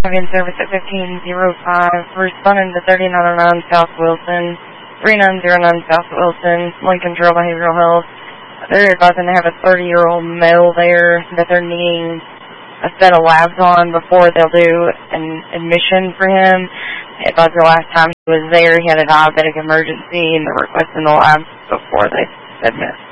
in service at 1505, responding to 3909 South Wilson, 3909 South Wilson, Lincoln Trail Behavioral Health. They're advising to have a 30-year-old male there that they're needing a set of labs on before they'll do an admission for him. They advised the last time he was there, he had a diabetic emergency, and they're requesting the labs before they admit.